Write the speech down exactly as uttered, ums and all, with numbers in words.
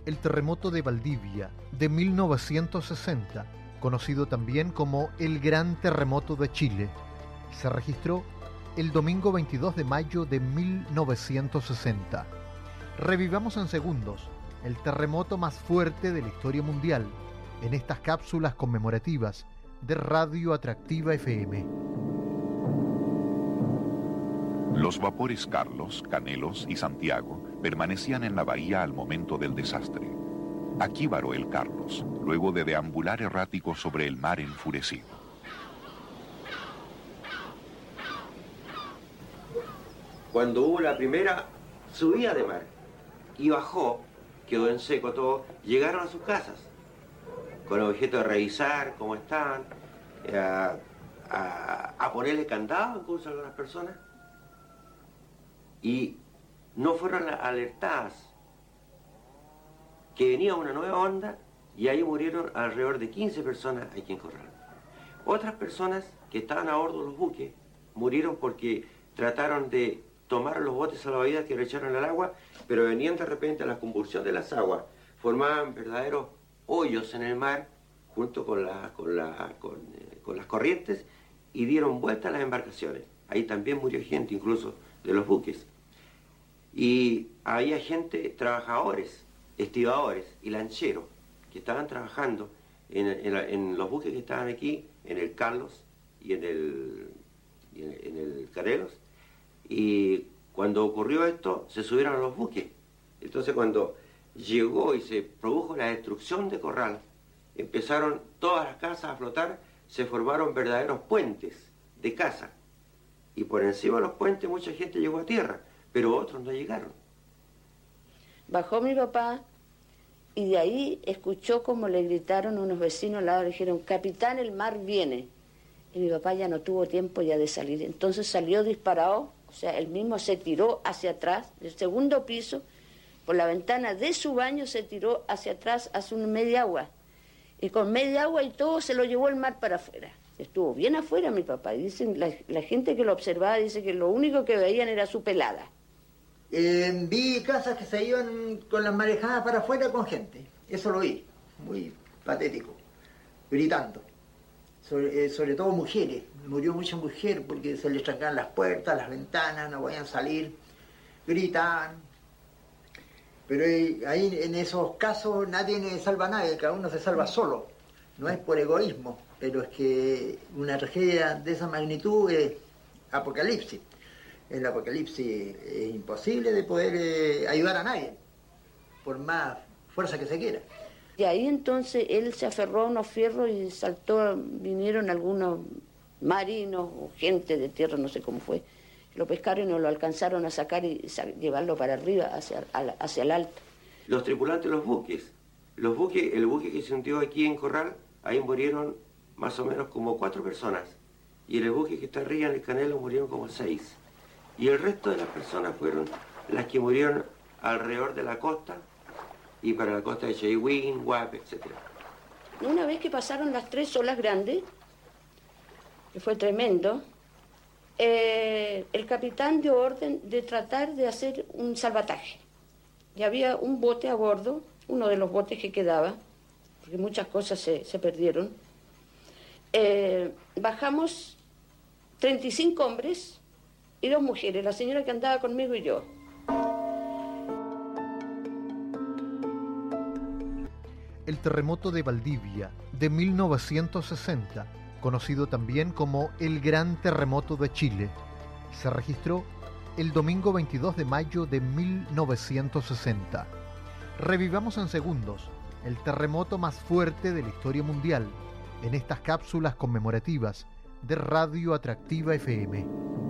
el terremoto de Valdivia de mil novecientos sesenta, conocido también como el Gran Terremoto de Chile, se registró el domingo veintidós de mayo de mil novecientos sesenta. Revivamos en segundos el terremoto más fuerte de la historia mundial en estas cápsulas conmemorativas de Radio Atractiva F M. Los vapores Carlos, Canelos y Santiago permanecían en la bahía al momento del desastre. Aquí varó el Carlos, luego de deambular errático sobre el mar enfurecido. Cuando hubo la primera subida de mar y bajó, quedó en seco todo, llegaron a sus casas con el objeto de revisar cómo estaban, a, a, a ponerle candado incluso a algunas personas, y no fueron alertadas que venía una nueva onda, y ahí murieron alrededor de quince personas aquí en Corral. Otras personas que estaban a bordo de los buques murieron porque trataron de tomar los botes salvavidas que lo echaron al agua, pero venían de repente a la convulsión de las aguas, formaban verdaderos hoyos en el mar junto con, la, con, la, con, eh, con las corrientes, y dieron vuelta a las embarcaciones. Ahí también murió gente incluso de los buques. Y había gente, trabajadores, estibadores y lancheros que estaban trabajando en, en, en los buques que estaban aquí, en el Carlos y en el, y en, en el Canelos. Y cuando ocurrió esto, se subieron a los buques. Entonces cuando llegó y se produjo la destrucción de Corral, empezaron todas las casas a flotar, se formaron verdaderos puentes de casa. Y por encima de los puentes mucha gente llegó a tierra, pero otros no llegaron. Bajó mi papá y de ahí escuchó como le gritaron unos vecinos al lado, le dijeron: capitán, el mar viene. Y mi papá ya no tuvo tiempo ya de salir. Entonces salió disparado, o sea, él mismo se tiró hacia atrás, del segundo piso, por la ventana de su baño se tiró hacia atrás, hacia un media agua. Y con media agua y todo se lo llevó el mar para afuera. Estuvo bien afuera mi papá. Y dicen, la, la gente que lo observaba dice que lo único que veían era su pelada. Eh, vi casas que se iban con las marejadas para afuera con gente. Eso lo vi. Muy patético. Gritando. Sobre, eh, sobre todo mujeres. Murió mucha mujer porque se les trancaban las puertas, las ventanas, no podían salir. Gritaban. Pero ahí en esos casos nadie salva a nadie, cada uno se salva solo. No es por egoísmo, pero es que una tragedia de esa magnitud es apocalipsis. En el apocalipsis es imposible de poder eh, ayudar a nadie, por más fuerza que se quiera. Y ahí entonces él se aferró a unos fierros y saltó, vinieron algunos marinos o gente de tierra, no sé cómo fue. Lo pescaron y no lo alcanzaron a sacar y llevarlo para arriba, hacia, hacia el alto. Los tripulantes de los buques, los buques, el buque que se hundió aquí en Corral, ahí murieron más o menos como cuatro personas. Y en el buque que está arriba en el Canelo murieron como seis. Y el resto de las personas fueron las que murieron alrededor de la costa y para la costa de Cheyhuín, Guape, etcétera. Una vez que pasaron las tres olas grandes, que fue tremendo, Eh, el capitán dio orden de tratar de hacer un salvataje. Y había un bote a bordo, uno de los botes que quedaba, porque muchas cosas se, se perdieron. Eh, bajamos treinta y cinco hombres y dos mujeres, la señora que andaba conmigo y yo. El terremoto de Valdivia de mil novecientos sesenta, conocido también como el Gran Terremoto de Chile, se registró el domingo veintidós de mayo de mil novecientos sesenta. Revivamos en segundos el terremoto más fuerte de la historia mundial en estas cápsulas conmemorativas de Radio Atractiva F M.